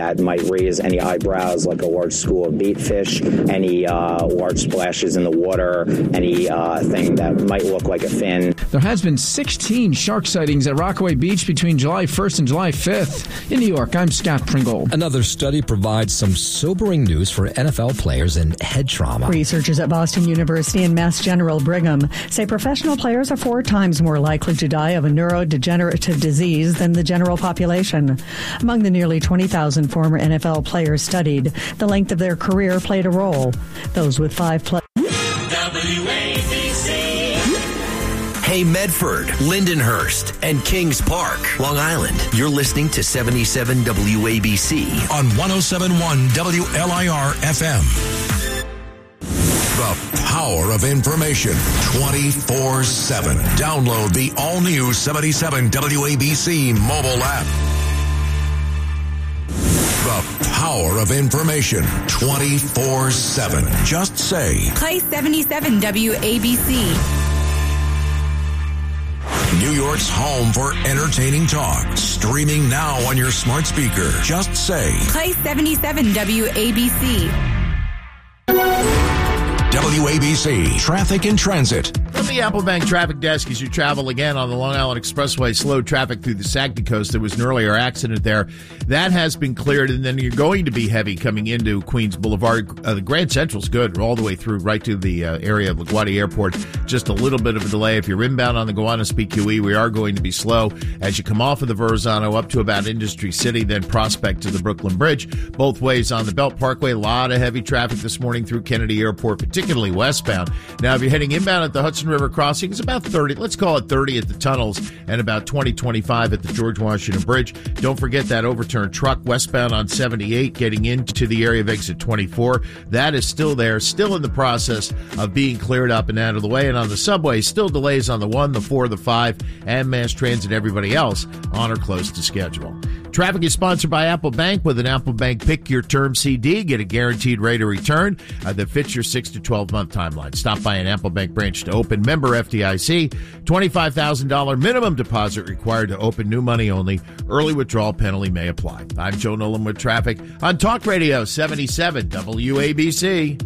That might raise any eyebrows, like a large school of bait fish, any large splashes in the water, anything that might look like a fin. There has been 16 shark sightings at Rockaway Beach between July 1st and July 5th. In New York, I'm Scott Pringle. Another study provides some sobering news for NFL players and head trauma. Researchers at Boston University and Mass General Brigham say professional players are 4 times more likely to die of a neurodegenerative disease than the general population. Among the nearly 20,000 former NFL players studied, the length of their career played a role. Those with 5+ WABC. Hey, Medford, Lindenhurst, and Kings Park, Long Island. You're listening to 77 WABC on 107.1 WLIR FM. The power of information 24/7. Download the all-new 77 WABC mobile app. The power of information 24/7. Just say, play 77 WABC. New York's home for entertaining talk. Streaming now on your smart speaker. Just say, play 77 WABC. WABC Traffic and Transit. From the Applebank Traffic Desk, as you travel again on the Long Island Expressway, slow traffic through the Saginaw Coast. There was an earlier accident there. That has been cleared, and then you're going to be heavy coming into Queens Boulevard. The Grand Central's good all the way through right to the area of LaGuardia Airport. Just a little bit of a delay. If you're inbound on the Gowanus PQE, we are going to be slow as you come off of the Verrazano up to about Industry City, then Prospect to the Brooklyn Bridge. Both ways on the Belt Parkway. A lot of heavy traffic this morning through Kennedy Airport, particularly westbound. Now, if you're heading inbound at the Hudson River Crossing, it's about 30, let's call it 30 at the tunnels and about 25 at the George Washington Bridge. Don't forget that overturned truck westbound on 78 getting into the area of exit 24. That is still there, still in the process of being cleared up and out of the way. And on the subway, still delays on the 1, the 4, the 5, and mass transit, everybody else on or close to schedule. Traffic is sponsored by Apple Bank. With an Apple Bank Pick Your Term CD, get a guaranteed rate of return that fits your 6 to 12-month timeline. Stop by an Apple Bank branch to open. Member FDIC. $25,000 minimum deposit required to open. New money only. Early withdrawal penalty may apply. I'm Joe Nolan with traffic on Talk Radio 77 WABC.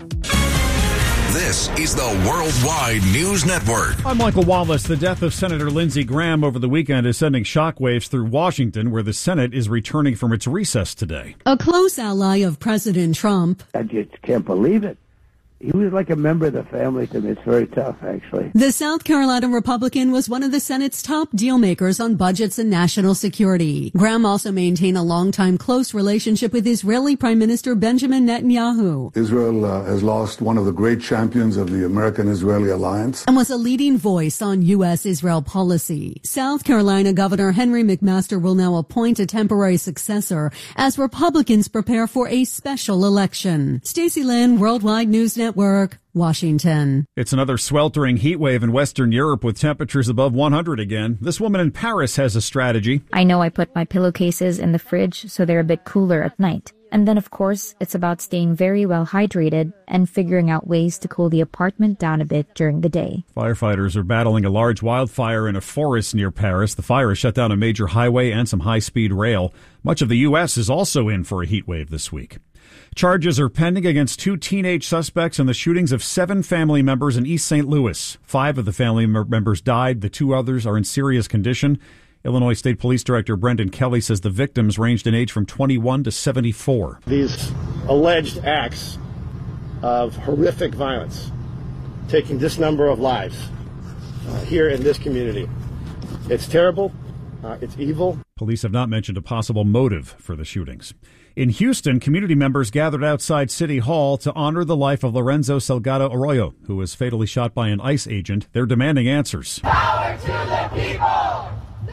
This is the Worldwide News Network. I'm Michael Wallace. The death of Senator Lindsey Graham over the weekend is sending shockwaves through Washington, where the Senate is returning from its recess today. A close ally of President Trump. I just can't believe it. He was like a member of the family to me. It's very tough, actually. The South Carolina Republican was one of the Senate's top deal makers on budgets and national security. Graham also maintained a longtime close relationship with Israeli Prime Minister Benjamin Netanyahu. Israel has lost one of the great champions of the American-Israeli alliance. And was a leading voice on U.S.-Israel policy. South Carolina Governor Henry McMaster will now appoint a temporary successor as Republicans prepare for a special election. Stacey Lynn, Worldwide News Network, Washington. It's another sweltering heat wave in Western Europe with temperatures above 100 again. This woman in Paris has a strategy. I know I put my pillowcases in the fridge so they're a bit cooler at night. And then, of course, it's about staying very well hydrated and figuring out ways to cool the apartment down a bit during the day. Firefighters are battling a large wildfire in a forest near Paris. The fire has shut down a major highway and some high-speed rail. Much of the U.S. is also in for a heat wave this week. Charges are pending against 2 teenage suspects in the shootings of 7 family members in East St. Louis. 5 of the family members died. The 2 others are in serious condition. Illinois State Police Director Brendan Kelly says the victims ranged in age from 21 to 74. These alleged acts of horrific violence, taking this number of lives here in this community. It's terrible. It's evil. Police have not mentioned a possible motive for the shootings. In Houston, community members gathered outside City Hall to honor the life of Lorenzo Salgado Arroyo, who was fatally shot by an ICE agent. They're demanding answers. Power to the people!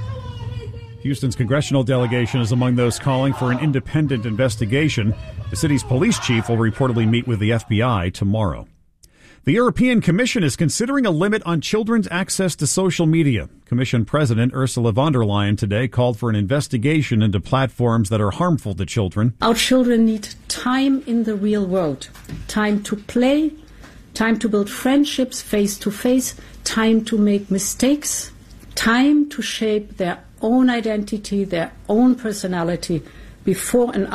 Houston's congressional delegation is among those calling for an independent investigation. The city's police chief will reportedly meet with the FBI tomorrow. The European Commission is considering a limit on children's access to social media. Commission President Ursula von der Leyen today called for an investigation into platforms that are harmful to children. Our children need time in the real world, time to play, time to build friendships face to face, time to make mistakes, time to shape their own identity, their own personality before and